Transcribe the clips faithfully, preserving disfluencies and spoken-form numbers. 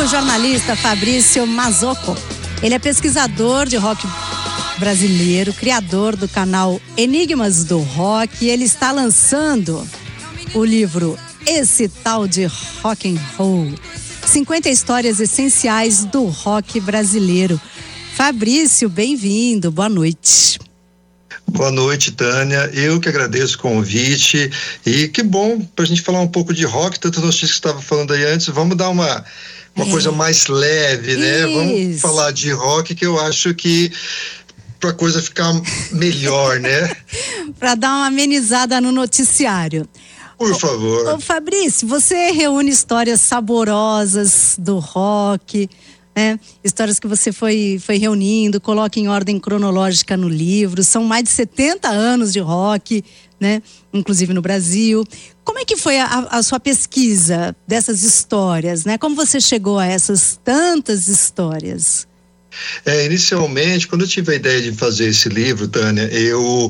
o jornalista Fabrício Mazzocco. Ele é pesquisador de rock brasileiro, criador do canal Enigmas do Rock, e ele está lançando o livro Esse Tal de Rock and Roll, cinquenta histórias essenciais do rock brasileiro. Fabrício, bem-vindo, boa noite. Boa noite, Tânia. Eu que agradeço o convite e que bom para a gente falar um pouco de rock, tantas notícias que você estava falando aí antes. Vamos dar uma, uma é. coisa mais leve, né? Isso. Vamos falar de rock, que eu acho que para a coisa ficar melhor, né? Para dar uma amenizada no noticiário. Por ô, favor. Ô, Fabrício, você reúne histórias saborosas do rock, né? Histórias que você foi, foi reunindo, coloca em ordem cronológica no livro. São mais de setenta anos de rock, né? Inclusive no Brasil. Como é que foi a, a sua pesquisa dessas histórias, né? Como você chegou a essas tantas histórias? É, inicialmente, quando eu tive a ideia de fazer esse livro, Tânia, eu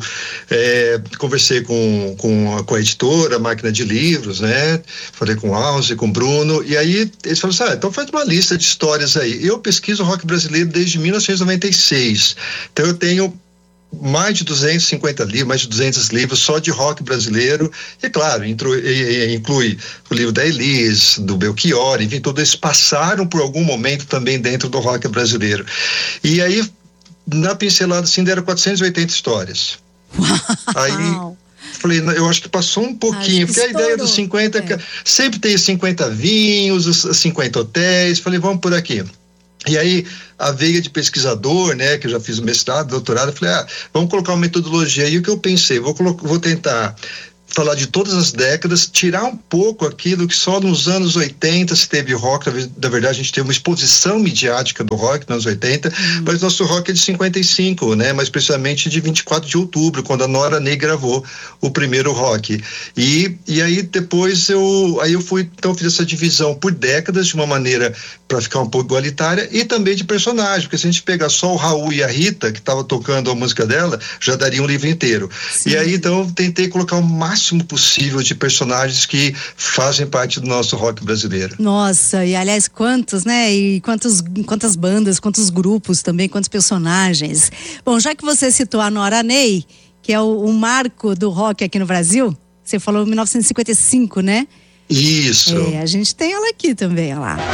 é, conversei com, com, a, com a editora, a Máquina de Livros, né? Falei com o Alze, com o Bruno, e aí eles falaram assim, ah, então faz uma lista de histórias aí. Eu pesquiso rock brasileiro desde mil novecentos e noventa e seis, então eu tenho mais de duzentos e cinquenta livros, mais de duzentos livros só de rock brasileiro, e claro, inclui, inclui o livro da Elis, do Belchior, enfim, todos eles passaram por algum momento também dentro do rock brasileiro. E aí, na pincelada assim, deram quatrocentas e oitenta histórias. Uau. Aí falei, eu acho que passou um pouquinho, porque estourou. A ideia dos cinquenta, é. sempre tem os cinquenta vinhos, os cinquenta hotéis, falei, vamos por aqui. E aí, a veia de pesquisador, né, que eu já fiz o mestrado, doutorado, eu falei, ah, vamos colocar uma metodologia. E o que eu pensei, vou, colo- vou tentar falar de todas as décadas, tirar um pouco aquilo que só nos anos oitenta se teve rock. Na verdade, a gente teve uma exposição midiática do rock nos anos oitenta, hum. mas nosso rock é de cinquenta e cinco, né, mas precisamente de vinte e quatro de outubro, quando a Nora Ney gravou o primeiro rock. E, e aí depois eu, aí eu fui, então fiz essa divisão por décadas, de uma maneira para ficar um pouco igualitária, e também de personagem, porque se a gente pegar só o Raul e a Rita, que estava tocando a música dela, já daria um livro inteiro. Sim. E aí então eu tentei colocar o máximo possível de personagens que fazem parte do nosso rock brasileiro. Nossa, e aliás, quantos, né? E quantos, quantas bandas, quantos grupos também, quantos personagens. Bom, já que você citou a Nora Ney, que é o, o marco do rock aqui no Brasil, você falou mil novecentos e cinquenta e cinco, né? Isso. É, a gente tem ela aqui também, olha lá.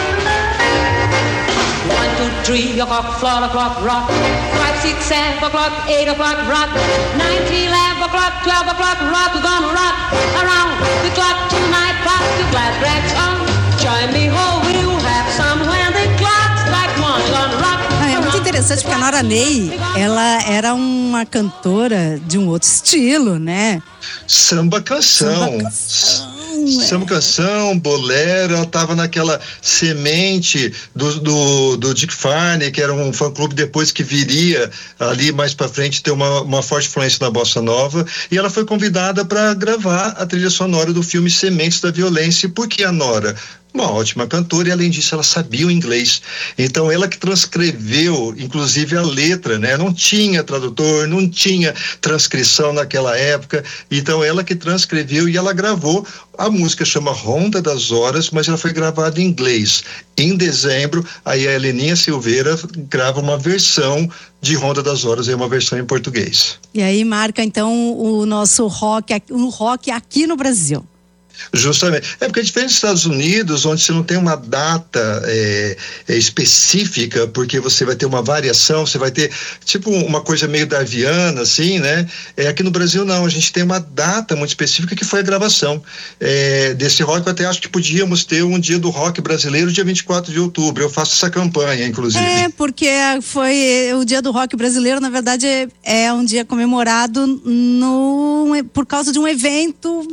One, two, three o'clock, four o'clock, rock. Five, six, seven o'clock, eight o'clock, rock. Nine, ten, eleven o'clock, twelve o'clock, rock. We're gonna rock around the clock tonight. Rock the glad rags on. Join me, ho, we'll have some when the clock strike one. Gonna rock. Ah, é muito interessante porque a Nora Ney, ela era uma cantora de um outro estilo, né? Samba canção. Samba canção. Samba canção, bolero, ela estava naquela semente do, do, do Dick Farney, que era um fã-clube depois que viria ali mais para frente ter uma, uma forte influência na bossa nova, e ela foi convidada para gravar a trilha sonora do filme Sementes da Violência. Por que a Nora? Uma ótima cantora, e além disso ela sabia o inglês, então ela que transcreveu inclusive a letra, né? Não tinha tradutor, não tinha transcrição naquela época, então ela que transcreveu e ela gravou. A música chama Ronda das Horas, mas ela foi gravada em inglês. Em dezembro, aí a Heleninha Silveira grava uma versão de Ronda das Horas, é uma versão em português. E aí marca então o nosso rock, o rock aqui no Brasil. Justamente. É porque é diferente dos Estados Unidos, onde você não tem uma data é, é, específica, porque você vai ter uma variação, você vai ter tipo uma coisa meio darwiana, assim, né? É, aqui no Brasil não, a gente tem uma data muito específica que foi a gravação é, desse rock. Eu até acho que podíamos ter um dia do rock brasileiro, dia vinte e quatro de outubro. Eu faço essa campanha, inclusive. É, porque foi o dia do rock brasileiro, na verdade, é, é um dia comemorado no, por causa de um evento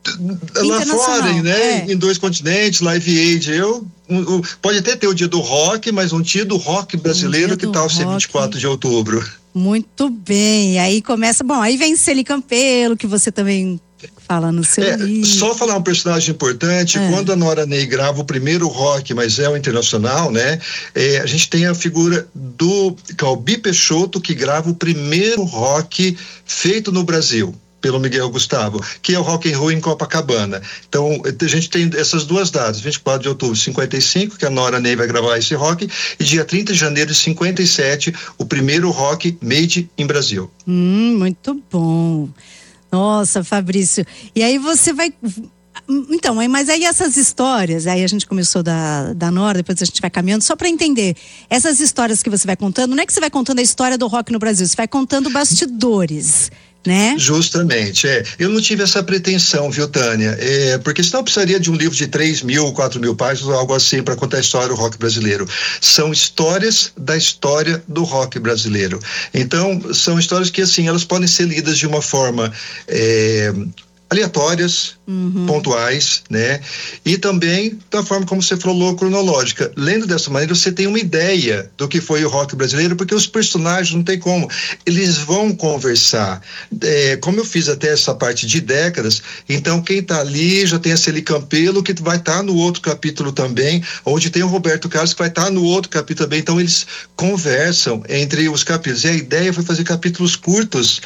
lá fora, né? É. Em dois continentes, Live Aid. Eu, um, um, pode até ter o dia do rock, mas um dia do rock brasileiro, um que tal ser vinte e quatro de outubro? Muito bem. E aí começa, bom, aí vem Celi Campelo, que você também fala no seu é, livro. Só falar um personagem importante, é. Quando a Nora Ney grava o primeiro rock, mas é o internacional, né? É, a gente tem a figura do Calbi Peixoto, que grava o primeiro rock feito no Brasil. pelo Miguel Gustavo, que é o Rock and Roll em Copacabana. Então, a gente tem essas duas datas, vinte e quatro de outubro de cinquenta e cinco, que a Nora Ney vai gravar esse rock, e dia trinta de janeiro de cinquenta e sete, o primeiro rock made in Brasil. Hum, muito bom. Nossa, Fabrício. E aí você vai... Então, mas aí essas histórias, aí a gente começou da, da Nora, depois a gente vai caminhando, só para entender, essas histórias que você vai contando, não é que você vai contando a história do rock no Brasil, você vai contando bastidores, né? Justamente, é. Eu não tive essa pretensão, viu, Tânia? É, porque senão eu precisaria de um livro de três mil, quatro mil páginas, algo assim, para contar a história do rock brasileiro. São histórias da história do rock brasileiro. Então, são histórias que, assim, elas podem ser lidas de uma forma... É, aleatórias, uhum. pontuais, né? E também da forma como você falou, cronológica. Lendo dessa maneira, você tem uma ideia do que foi o rock brasileiro, porque os personagens não tem como. Eles vão conversar. É, como eu fiz até essa parte de décadas, então quem tá ali já tem a Celi Campelo, que vai estar tá no outro capítulo também, onde tem o Roberto Carlos, que vai estar tá no outro capítulo também. Então eles conversam entre os capítulos. E a ideia foi fazer capítulos curtos.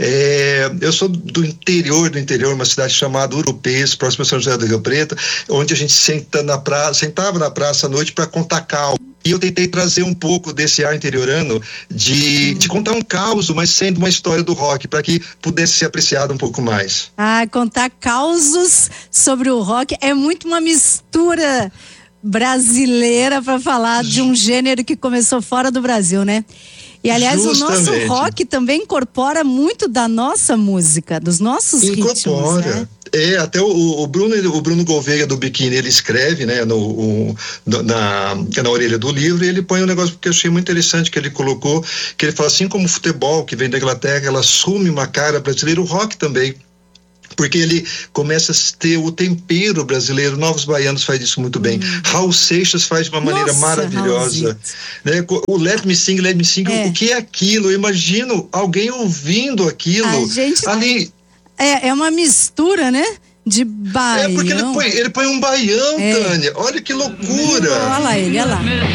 É, eu sou do interior do interior, uma cidade chamada Urupês, próximo a São José do Rio Preto, onde a gente senta na praça, sentava na praça à noite para contar caos. E eu tentei trazer um pouco desse ar interiorano de, de contar um caos, mas sendo uma história do rock, para que pudesse ser apreciado um pouco mais. Ah, contar causos sobre o rock é muito uma mistura brasileira para falar de um gênero que começou fora do Brasil, né? E, aliás, Justamente. O nosso rock também incorpora muito da nossa música, dos nossos incorpora. ritmos, né? É, até o, o, Bruno, o Bruno Gouveia do Biquíni, ele escreve, né, no, o, na, na orelha do livro, e ele põe um negócio que eu achei muito interessante que ele colocou, que ele fala assim como o futebol, que vem da Inglaterra, ela assume uma cara brasileira, o rock também. Porque ele começa a ter o tempero brasileiro. Novos Baianos faz isso muito bem. Hum. Raul Seixas faz de uma maneira Nossa, maravilhosa. Né? O Let Me Sing, Let Me Sing, é. O que é aquilo? Eu imagino alguém ouvindo aquilo. A gente ali. É, é uma mistura, né? De baião. É porque ele põe, ele põe um baião, é. Tânia. Olha que loucura. Olha lá ele, olha lá.